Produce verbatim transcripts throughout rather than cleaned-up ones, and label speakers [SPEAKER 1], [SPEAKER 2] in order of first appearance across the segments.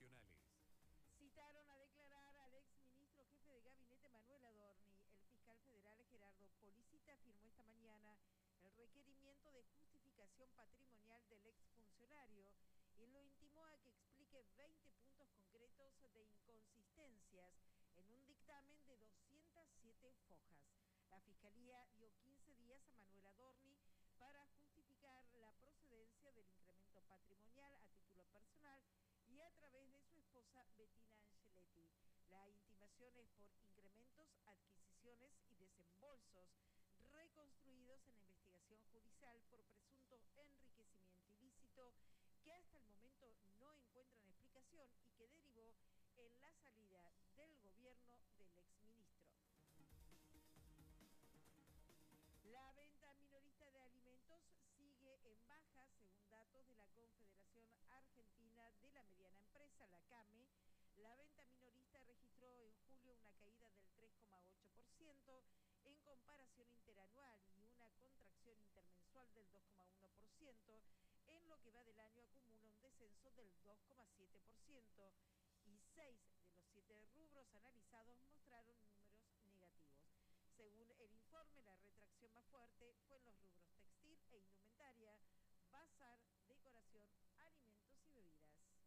[SPEAKER 1] nacionales.
[SPEAKER 2] Citaron a declarar al exministro jefe de gabinete Manuel Adorni. El fiscal federal Gerardo Policita afirmó esta mañana el requerimiento de justificación patrimonial del exfuncionario y lo intimó a que explique veinte puntos concretos de inconsistencias en un dictamen de doscientas siete fojas. La Fiscalía dio quince días a Manuel Adorni para justificar la procedencia del incremento patrimonial a título personal y a través de su esposa Bettina Angeletti. La intimación es por incrementos, adquisiciones y desembolsos reconstruidos en la investigación judicial por presunto enriquecimiento ilícito que hasta el momento no encuentran explicación y que derivó en la salida del gobierno del exministro. La venta minorista de alimentos sigue en baja, según datos de la Confederación Argentina de la Mediana Empresa, la CAME. La venta minorista registró en julio una caída del tres coma ocho por ciento en comparación interanual y una contracción intermensual del dos coma uno por ciento. En lo que va del año acumula un descenso del dos coma siete por ciento y seis de los siete rubros analizados mostraron números negativos. Según el informe, la retracción más fuerte fue en los rubros textil e indumentaria, bazar, decoración, alimentos y bebidas.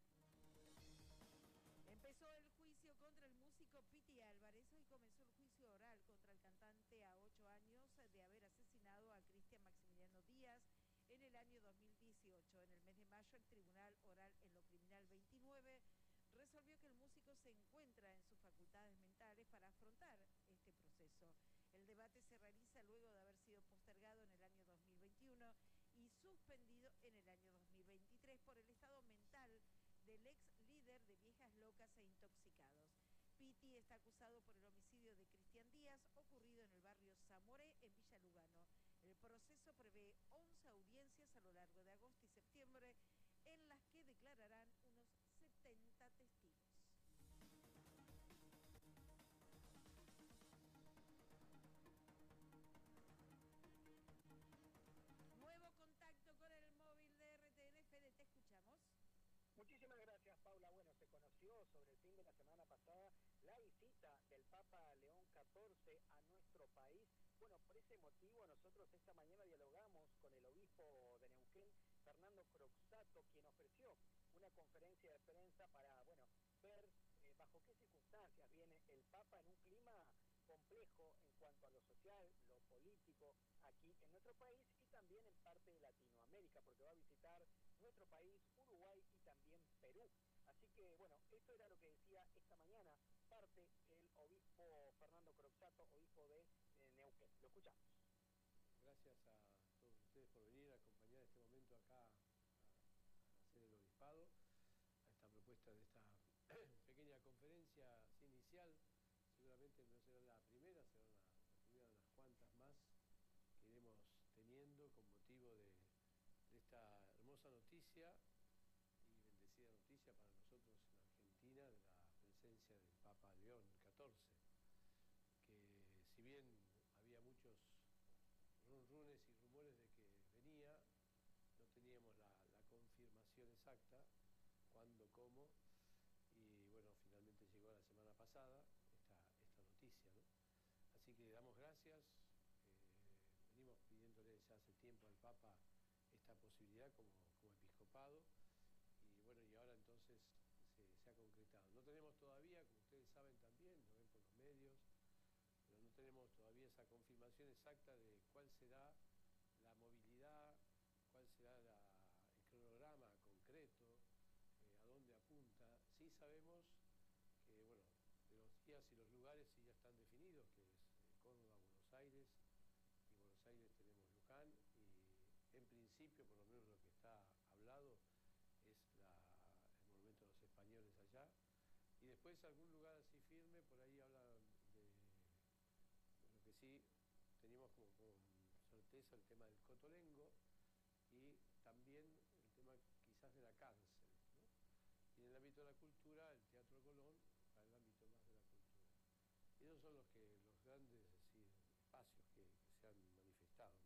[SPEAKER 2] Empezó el juicio contra el músico Piti Álvarez. Hoy comenzó el juicio oral contra el cantante a ocho años de haber asesinado a Cristian Maximiliano Díaz en el año dos mil dieciocho. En el mes de mayo, el Tribunal Oral en lo Criminal veintinueve resolvió que el músico se encuentra en sus facultades mentales para afrontar este proceso. El debate se realiza luego de haber sido postergado en el año dos mil veintiuno y suspendido en el año dos mil veintitrés por el estado mental del ex líder de Viejas Locas e Intoxicados. Piti está acusado por el homicidio de Cristian Díaz, ocurrido en el barrio Zamoré, en Villa Lugano. El proceso prevé once audiencias a lo largo de agosto y septiembre, en las que declararán unos setenta testigos. Nuevo contacto con el móvil de R T N. Fede, te escuchamos.
[SPEAKER 3] Muchísimas gracias, Paula. Bueno, se conoció sobre el fin de la semana pasada la visita del Papa León catorce a nuestro país. Bueno, por ese motivo nosotros esta mañana dialogamos con el obispo de Neuquén, Fernando Croxatto, quien ofreció una conferencia de prensa para, bueno, ver eh, bajo qué circunstancias viene el Papa en un clima complejo en cuanto a lo social, lo político aquí en nuestro país y también en parte de Latinoamérica, porque va a visitar nuestro país, Uruguay y también Perú. Así que, bueno, esto era lo que decía esta mañana parte el obispo Fernando Croxatto, obispo de eh, Neuquén. Lo escuchamos.
[SPEAKER 4] Gracias a todos ustedes por venir a acompañar este momento acá a, a hacer el obispado, a esta propuesta de esta pequeña conferencia inicial. Seguramente no será la primera, será la, la primera de unas cuantas más que iremos teniendo con motivo de, de esta hermosa noticia y bendecida noticia para nosotros en Argentina de la presencia del Papa León catorce, que si bien había muchos runrunes y rumores de que venía, no teníamos la, la confirmación exacta, cuándo, cómo, y bueno, finalmente llegó la semana pasada esta, esta noticia, ¿no? Así que damos gracias, eh, venimos pidiéndole ya hace tiempo al Papa esta posibilidad como, como episcopado, y bueno, y ahora entonces se, se ha concretado. No tenemos todavía, como ustedes saben también, lo ven por los medios, pero no tenemos todavía esa confirmación exacta de cuál será la movilidad, cuál será la, el cronograma concreto, eh, a dónde apunta. Sí sabemos que, bueno, de los días y los lugares sí ya están definidos, que es eh, Córdoba, Buenos Aires, y Buenos Aires tenemos Luján, y en principio, por lo menos lo que está hablado, es la, el monumento de los españoles allá, y después algún lugar así firme, por ahí hablan de, lo que sí teníamos como con certeza el tema del Cotolengo, y también el tema quizás de la cárcel, ¿no? Y en el ámbito de la cultura, el Teatro Colón, para el ámbito más de la cultura. Y esos son los, que, los grandes, es decir, espacios que